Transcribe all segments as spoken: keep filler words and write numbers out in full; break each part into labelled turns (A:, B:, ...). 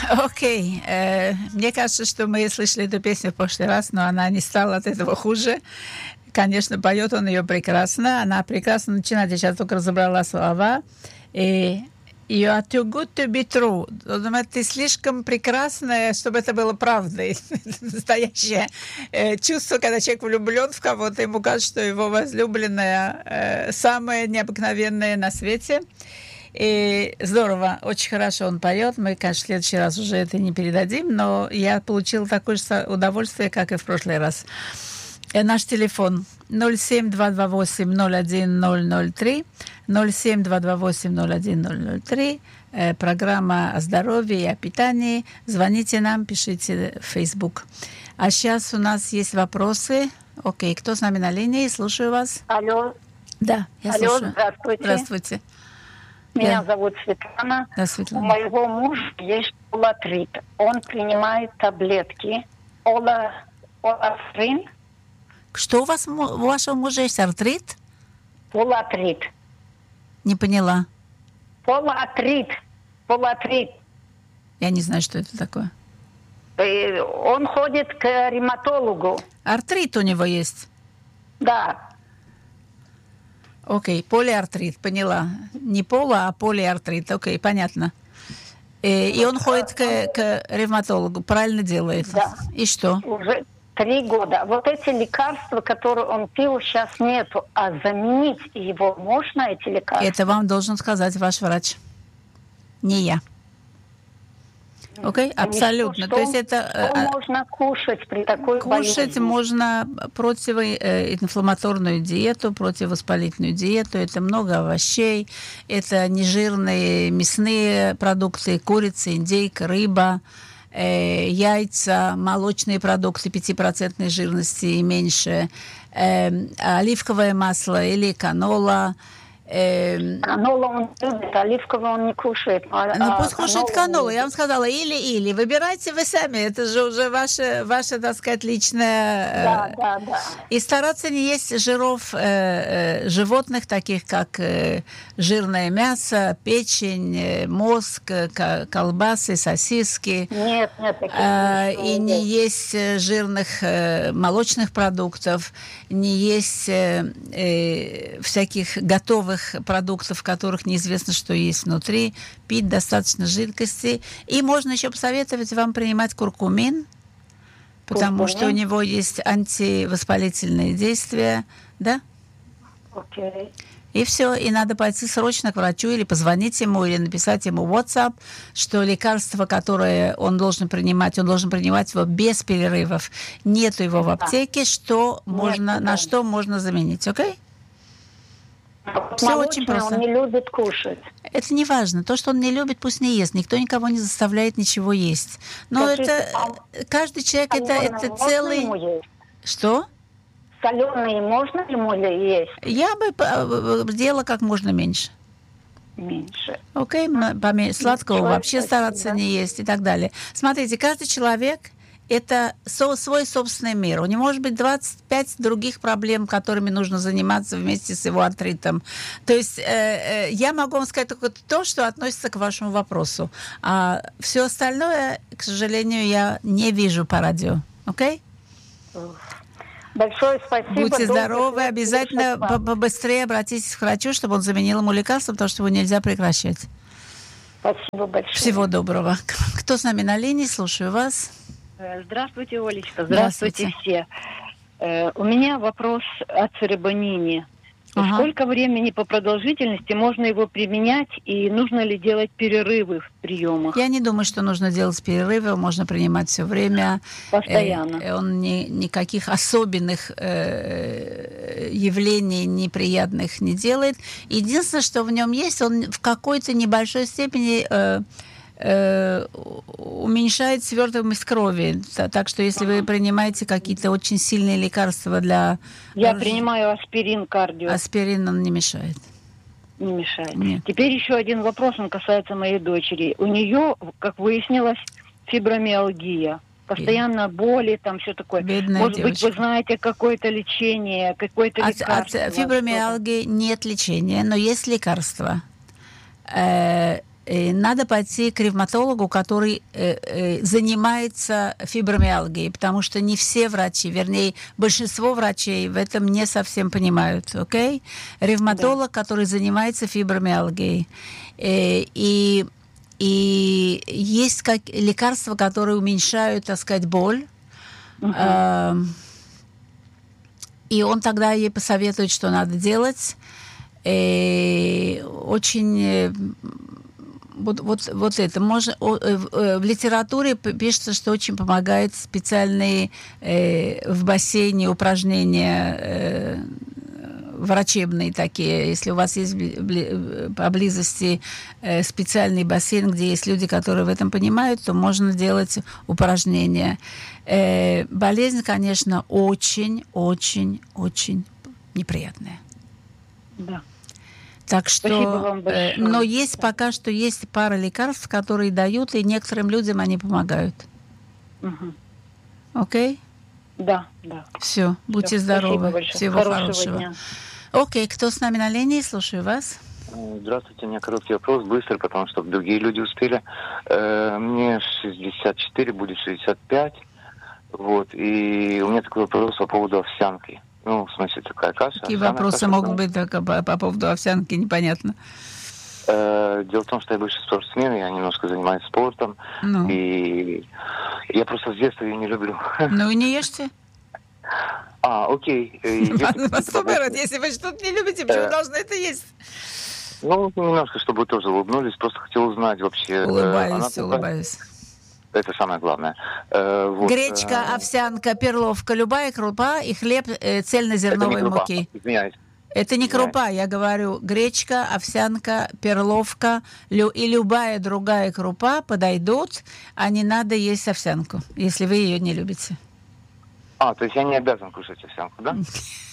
A: Окей. Э, мне кажется, что мы слышали эту песню в прошлый раз, но она не стала от этого хуже. Конечно, поет он ее прекрасно. Она прекрасно начинает. Я сейчас только разобрала слова. И You are too good to be true. Думаю, ты слишком прекрасная, чтобы это было правдой. Настоящее э, чувство, когда человек влюблен в кого-то, ему кажется, что его возлюбленная э, самая необыкновенная на свете. И здорово, очень хорошо он поет. Мы, конечно, в следующий раз уже это не передадим, но я получила такое же удовольствие, как и в прошлый раз. И наш телефон ноль семь два два восемь ноль один ноль ноль три, ноль семь два два восемь ноль один ноль ноль три. Э, программа о здоровье и о питании. Звоните нам, пишите в Facebook. А сейчас у нас есть вопросы. Окей, кто с нами на линии? Слушаю вас.
B: Алло.
A: Да, я
B: Алло,
A: слушаю.
B: здравствуйте.
A: Здравствуйте.
B: Меня
A: Я...
B: зовут Светлана.
A: Да, Светлана.
B: У моего мужа есть олатрит. Он принимает таблетки. Ола... Олафрин.
A: Что у вас, у вашего мужа есть артрит?
B: Олатрит.
A: Не поняла.
B: Олатрит. Олатрит.
A: Я не знаю, что это такое.
B: И он ходит к ревматологу.
A: Артрит у него есть?
B: Да.
A: Окей, полиартрит, поняла. Не пола, а полиартрит. Окей, понятно. И, и он ходит к, к ревматологу, правильно делает?
B: Да.
A: И что?
B: Уже три года. Вот эти лекарства, которые он пил, сейчас нету. А заменить его можно, эти лекарства?
A: Это вам должен сказать ваш врач. Не я. Окей, okay? Абсолютно.
B: Что,
A: То есть это
B: что можно кушать при такой
A: кушать
B: болезни?
A: можно противоинфламаторную диету, противовоспалительную диету. Это много овощей, это нежирные мясные продукты, курица, индейка, рыба, э, яйца, молочные продукты пятипроцентной жирности и меньше, э, оливковое масло или канола.
B: Канола он любит, оливковое он не кушает. А,
A: ну, пусть
B: а
A: кушает канолу. Я вам сказала, или-или. Выбирайте вы сами. Это же уже ваше, ваше, так сказать, личное...
B: Да, да, да.
A: И стараться не есть жиров э, э, животных, таких как э, жирное мясо, печень, э, мозг, э, колбасы, сосиски.
B: Нет, нет. Таких
A: э, и не есть жирных э, молочных продуктов, не есть э, э, всяких готовых продуктов, в которых неизвестно, что есть внутри, пить достаточно жидкости. И можно еще посоветовать вам принимать куркумин, потому куркумин? Что у него есть антивоспалительные действия, да?
B: Окей.
A: И все, и надо пойти срочно к врачу или позвонить ему, или написать ему в WhatsApp, что лекарство, которое он должен принимать, он должен принимать его без перерывов. Нету его в аптеке, что можно, Нет, на да. что можно заменить, окей?
B: А
A: все очень просто.
B: Он не любит кушать.
A: Это не важно. То, что он не любит, пусть не ест. Никто никого не заставляет ничего есть. Но Скажите, это а каждый человек это, это целый. Что?
B: Соленые можно ему есть?
A: Я бы делала как можно меньше.
B: Меньше.
A: Окей, okay? Сладкого Ничего вообще спасибо. Стараться не есть и так далее. Смотрите, каждый человек это свой собственный мир. У него может быть двадцать пять других проблем, которыми нужно заниматься вместе с его артритом. То есть э, э, я могу вам сказать только то, что относится к вашему вопросу. А все остальное, к сожалению, я не вижу по радио. Окей? Okay?
B: Большое спасибо.
A: Будьте здоровы. Обязательно побыстрее обратитесь к врачу, чтобы он заменил ему лекарство, потому что его нельзя прекращать.
B: Спасибо большое.
A: Всего доброго. Кто с нами на линии? Слушаю вас.
C: Здравствуйте, Олечка. Здравствуйте, Здравствуйте. все. Э, у меня вопрос о церебонине. Ага. Сколько времени по продолжительности можно его применять и нужно ли делать перерывы в приемах?
A: Я не думаю, что нужно делать перерывы. Можно принимать все время.
C: Постоянно.
A: Э, он ни, никаких особенных э, явлений неприятных не делает. Единственное, что в нем есть, он в какой-то небольшой степени... Э, уменьшает свертываемость крови. Так что если вы принимаете какие-то очень сильные лекарства для...
C: Я принимаю аспирин кардио.
A: Аспирин он не мешает.
C: Не мешает.
A: Нет.
C: Теперь еще один вопрос, он касается моей дочери. У нее, как выяснилось, фибромиалгия. Постоянно боли, там все такое.
A: Бедная
C: Может
A: девочка.
C: быть, вы знаете какое-то лечение, какое-то
A: от,
C: лекарство?
A: От фибромиалгии нет лечения, но есть лекарства. Э- надо пойти к ревматологу, который э, э, занимается фибромиалгией, потому что не все врачи, вернее, большинство врачей в этом не совсем понимают, окей? Ревматолог, да. который занимается фибромиалгией. Э, и, и есть как лекарства, которые уменьшают, так сказать, боль. Uh-huh. Э, и он тогда ей посоветует, что надо делать. Э, очень... Вот, вот, вот это. Можно, в литературе пишется, что очень помогает специальные э, в бассейне упражнения э, врачебные такие. Если у вас есть поблизости э, специальный бассейн, где есть люди, которые в этом понимают, то можно делать упражнения. Э, болезнь, конечно, очень, очень, очень неприятная. Да. Так что, э, но есть пока что есть пара лекарств, которые дают, и некоторым людям они помогают. Угу. Окей?
C: Да, да.
A: Все, будьте Все, здоровы. Всего хорошего. хорошего. Дня. Окей, кто с нами на линии? Слушаю вас.
D: Здравствуйте, у меня короткий вопрос, быстрый, потому что другие люди успели. Мне шестьдесят четыре, будет шестьдесят пять. Вот, и у меня такой вопрос по поводу овсянки. Ну, в смысле, такая каша.
A: Какие вопросы каша, могут быть только по, по поводу овсянки, непонятно.
D: Э, дело в том, что я бывший спортсмен, я немножко занимаюсь спортом, ну. И я просто с детства ее не люблю.
A: Ну и не ешьте.
D: А, окей.
A: Если вы что-то не любите, почему должны это есть?
D: Ну, немножко, чтобы вы тоже улыбнулись, просто хотел узнать вообще...
A: Улыбаюсь, улыбаюсь.
D: Это самое главное. Э, вот,
A: Гречка,
D: э...
A: овсянка, перловка, любая крупа и хлеб э, цельнозерновой муки.
D: Извиняюсь.
A: Это не крупа, я говорю, гречка, овсянка, перловка лю- и любая другая крупа подойдут, а не надо есть овсянку, если вы ее не любите.
D: А, то есть я не обязан кушать овсянку, да?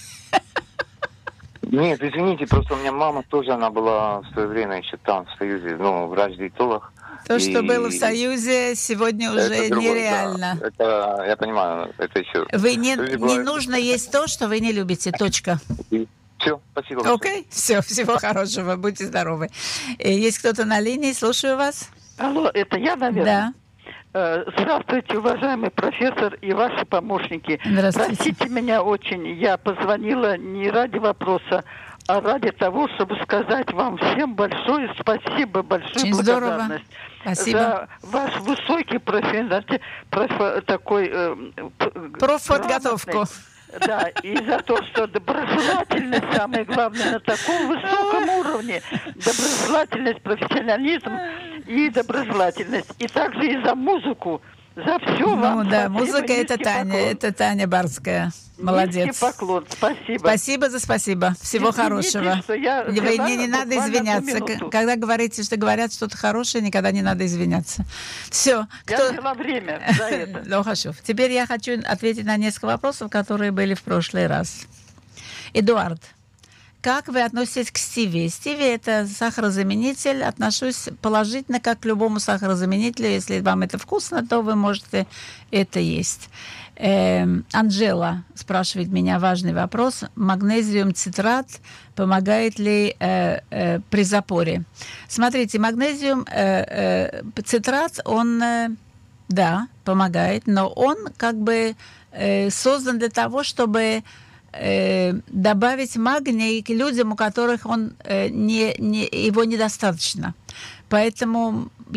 D: Нет, извините, просто у меня мама тоже, она была в свое время еще там, в Союзе, ну, врач-диетолог.
A: То, и... что было в Союзе, сегодня уже это нереально.
D: Да. Это, я понимаю, это еще...
A: Вы не, не нужно есть то, что вы не любите, точка.
D: Все, спасибо.
A: Окей, okay. Все, всего хорошего, будьте здоровы. Есть кто-то на линии, слушаю вас.
E: Алло, это я, наверное?
A: Да.
E: Здравствуйте, уважаемый профессор и ваши помощники.
A: Здравствуйте.
E: Простите меня очень, я позвонила не ради вопроса, а ради того, чтобы сказать вам всем большое спасибо, большую
A: очень
E: благодарность.
A: Здорово. Спасибо.
E: За ваш высокий профи, профи, такой... Э,
A: профподготовку.
E: Да, и за то, что доброжелательность, самое главное, на таком высоком уровне. Доброжелательность, профессионализм и доброжелательность. И также и за музыку. За все
A: ну,
E: вам.
A: Ну да, музыка это Таня, поклон. Это Таня Барская. Молодец.
E: Низкий поклон, спасибо.
A: Спасибо за спасибо. Всего
E: Извините,
A: хорошего.
E: Что я
A: Вы, не, не надо извиняться. Когда говорите, что говорят что-то хорошее, никогда не надо извиняться. Все.
E: Я
A: Кто...
E: взяла время за это.
A: Ну, хорошо. Теперь я хочу ответить на несколько вопросов, которые были в прошлый раз. Эдуард, как вы относитесь к стевии? Стевия – это сахарозаменитель. Отношусь положительно, как к любому сахарозаменителю. Если вам это вкусно, то вы можете это есть. Э, Анжела спрашивает меня важный вопрос. Магнезиум цитрат помогает ли э, э, при запоре? Смотрите, магнезиум э, э, цитрат, он, э, да, помогает, но он как бы э, создан для того, чтобы добавить магний к людям, у которых он, не, не, его недостаточно. Поэтому